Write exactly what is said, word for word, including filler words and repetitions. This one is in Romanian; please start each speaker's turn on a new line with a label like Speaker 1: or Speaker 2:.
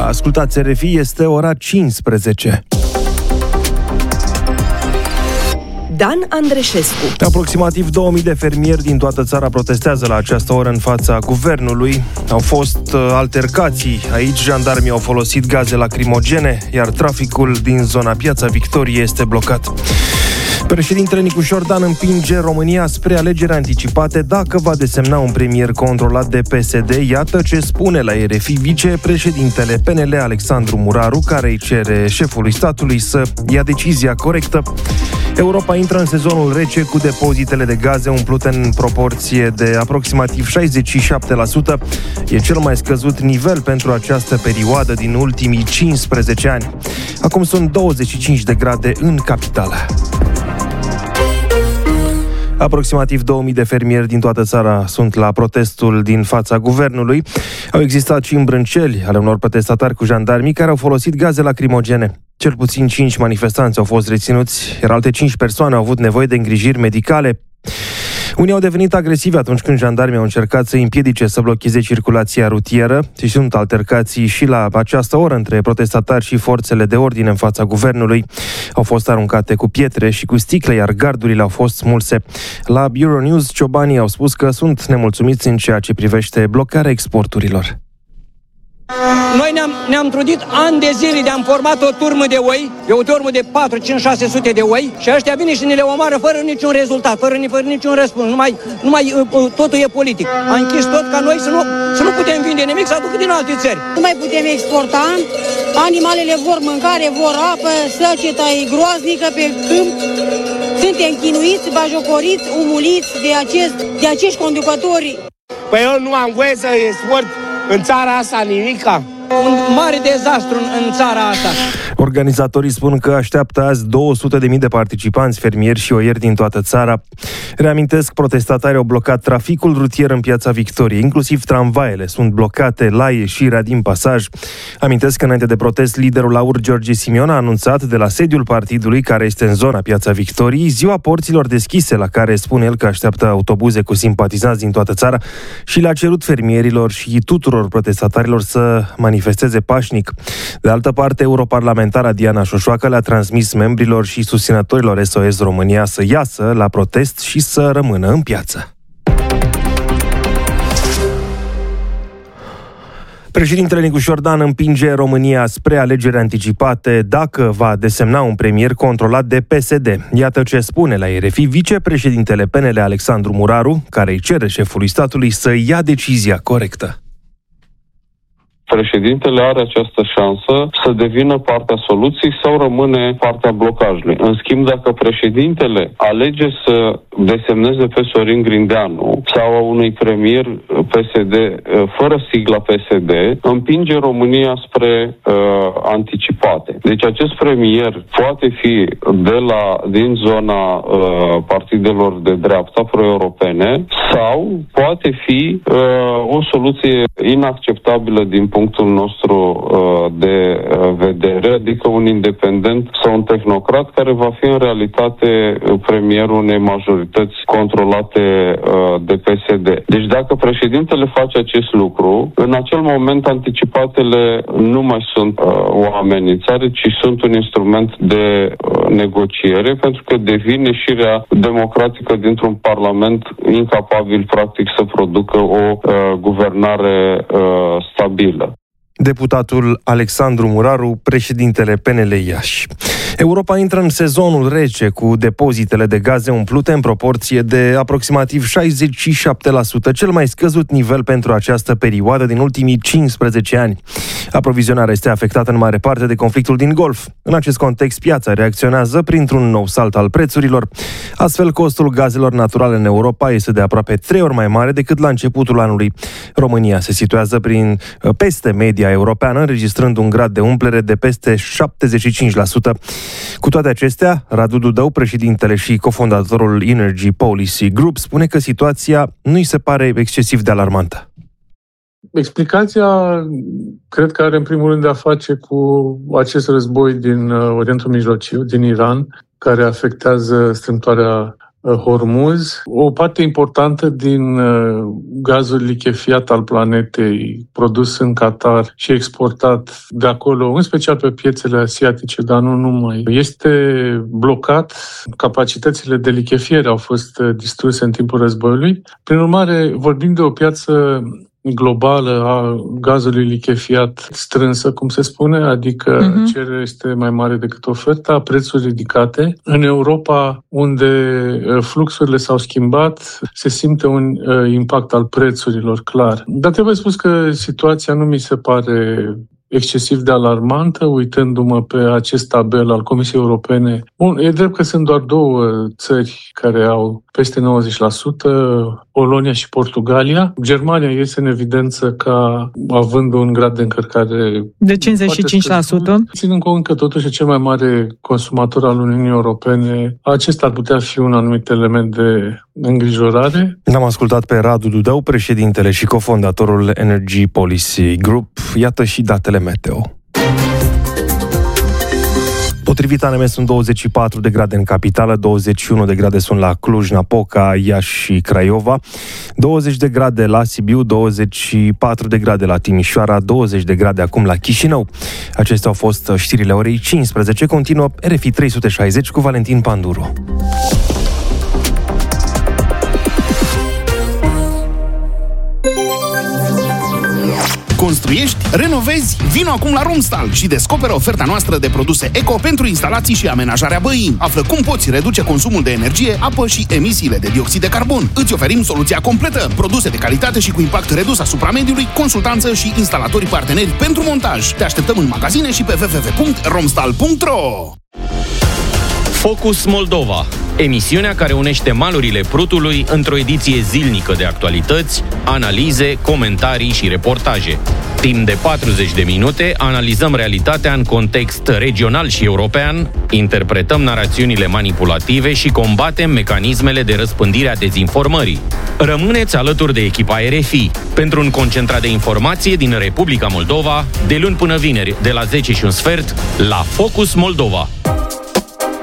Speaker 1: Ascultați R F I, este ora cincisprezece.
Speaker 2: Dan Andreșescu.
Speaker 1: Aproximativ două mii de fermieri din toată țara protestează la această oră în fața guvernului. Au fost uh, altercații. Aici jandarmii au folosit gaze lacrimogene, iar traficul din zona Piața Victoriei este blocat. Președintele Nicușor Dan împinge România spre alegeri anticipate dacă va desemna un premier controlat de P S D. Iată ce spune la R F I vicepreședintele P N L Alexandru Muraru, care îi cere șefului statului să ia decizia corectă. Europa intră în sezonul rece cu depozitele de gaze umplute în proporție de aproximativ șaizeci și șapte la sută. E cel mai scăzut nivel pentru această perioadă din ultimii cincisprezece ani. Acum sunt douăzeci și cinci de grade în capitală. Aproximativ două mii de fermieri din toată țara sunt la protestul din fața guvernului. Au existat și îmbrânceli ale unor protestatari cu jandarmii care au folosit gaze lacrimogene. Cel puțin cinci manifestanți au fost reținuți, iar alte cinci persoane au avut nevoie de îngrijiri medicale. Unii au devenit agresivi atunci când jandarmii au încercat să împiedice să blocheze circulația rutieră și sunt altercații și la această oră între protestatari și forțele de ordine în fața guvernului. Au fost aruncate cu pietre și cu sticle, iar gardurile au fost smulse. La Euronews, ciobanii au spus că sunt nemulțumiți în ceea ce privește blocarea exporturilor.
Speaker 3: Noi ne-am, ne-am trudit ani de zile, de-am format o turmă de oi, e o turmă de patru, cinci, șase sute de oi și ăștia vine și ne le omoară fără niciun rezultat, fără, fără niciun răspuns, numai, numai totul e politic. A închis tot ca noi să nu, să nu putem vinde nimic, să aducă din alte țări.
Speaker 4: Nu mai putem exporta, animalele vor mâncare, vor apă, săceta e groaznică pe câmp, suntem chinuiți, bajocoriți, umuliți de, acest, de acești conducători.
Speaker 5: Păi eu nu am voie să export în țara asta nimica.
Speaker 3: Un mare dezastru în, în țara asta.
Speaker 1: Organizatorii spun că așteaptă azi două sute de mii de participanți, fermieri și oieri din toată țara. Reamintesc, protestatarii au blocat traficul rutier în Piața Victoriei, inclusiv tramvaiele sunt blocate la ieșirea din pasaj. Amintesc că înainte de protest, liderul Laur George Simion a anunțat de la sediul partidului, care este în zona Piața Victoriei, ziua porților deschise, la care spune el că așteaptă autobuze cu simpatizanți din toată țara și le-a cerut fermierilor și tuturor protestatarilor să manifesteze pașnic. De altă parte, europarlamentara Diana Șoșoacă le-a transmis membrilor și susținătorilor S O S România să iasă la protest și să rămână în piață. Președintele Nicușor Dan împinge România spre alegeri anticipate dacă va desemna un premier controlat de P S D. Iată ce spune la R F I vicepreședintele P N L Alexandru Muraru, care îi cere șefului statului să ia decizia corectă.
Speaker 6: Președintele are această șansă să devină partea soluției sau rămâne partea blocajului. În schimb, dacă președintele alege să desemneze pe Sorin Grindeanu sau a unui premier P S D fără sigla P S D, împinge România spre uh, anticipate. Deci acest premier poate fi de la, din zona uh, partidelor de dreapta pro-europene sau poate fi uh, o soluție inacceptabilă din punctul nostru uh, de uh, vedere, adică un independent sau un tehnocrat care va fi în realitate premierul unei majorități controlate uh, de P S D. Deci dacă președintele face acest lucru, în acel moment anticipatele nu mai sunt uh, o amenințare, ci sunt un instrument de uh, negociere, pentru că devine ieșirea democratică dintr-un parlament incapabil practic să producă o uh, guvernare uh, stabilă.
Speaker 1: Deputatul Alexandru Muraru, președintele P N L Iași. Europa intră în sezonul rece cu depozitele de gaze umplute în proporție de aproximativ șaizeci și șapte la sută, cel mai scăzut nivel pentru această perioadă din ultimii cincisprezece ani. Aprovizionarea este afectată în mare parte de conflictul din Golf. În acest context, piața reacționează printr-un nou salt al prețurilor. Astfel, costul gazelor naturale în Europa este de aproape trei ori mai mare decât la începutul anului. România se situează prin peste media europeană, înregistrând un grad de umplere de peste șaptezeci și cinci la sută. Cu toate acestea, Radu Dudău, președintele și cofondatorul Energy Policy Group, spune că situația nu îi se pare excesiv de alarmantă.
Speaker 7: Explicația cred că are în primul rând de a face cu acest război din Orientul Mijlociu, din Iran, care afectează strâmtoarea Hormuz. O parte importantă din gazul lichefiat al planetei produs în Qatar și exportat de acolo, în special pe piețele asiatice, dar nu numai, este blocat. Capacitățile de lichefiere au fost distruse în timpul războiului. Prin urmare, vorbim de o piață globală a gazului lichefiat strânsă, cum se spune, adică uh-huh. cererea este mai mare decât oferta, prețuri ridicate. În Europa, unde fluxurile s-au schimbat, se simte un uh, impact al prețurilor, clar. Dar trebuie spus că situația nu mi se pare excesiv de alarmantă, uitându-mă pe acest tabel al Comisiei Europene. Bun, e drept că sunt doar două țări care au peste nouăzeci la sută, Polonia și Portugalia. Germania este în evidență ca având un grad de încărcare
Speaker 8: de cincizeci și cinci la sută.
Speaker 7: Ținând cont că totuși e cel mai mare consumator al Uniunii Europene, acesta ar putea fi un anumit element de îngrijorare.
Speaker 1: L-am ascultat pe Radu Dudău, președintele și cofondatorul Energy Policy Group. Iată și datele meteo. Potrivit A N M sunt douăzeci și patru de grade în capitală, douăzeci și unu de grade sunt la Cluj-Napoca, Iași și Craiova, douăzeci de grade la Sibiu, douăzeci și patru de grade la Timișoara, douăzeci de grade acum la Chișinău. Acestea au fost știrile orei cincisprezece. Continuă R F I trei sute șaizeci cu Valentin Panduru.
Speaker 9: Construiești? Renovezi? Vino acum la Romstal și descoperă oferta noastră de produse eco pentru instalații și amenajarea băii. Află cum poți reduce consumul de energie, apă și emisiile de dioxid de carbon. Îți oferim soluția completă, produse de calitate și cu impact redus asupra mediului, consultanță și instalatori parteneri pentru montaj. Te așteptăm în magazine și pe w w w punct romstal punct r o.
Speaker 10: Focus Moldova, emisiunea care unește malurile Prutului într-o ediție zilnică de actualități, analize, comentarii și reportaje. Timp de patruzeci de minute analizăm realitatea în context regional și european, interpretăm narațiunile manipulative și combatem mecanismele de răspândire a dezinformării. Rămâneți alături de echipa R F I pentru un concentrat de informație din Republica Moldova, de luni până vineri, de la zece și un sfert, la Focus Moldova.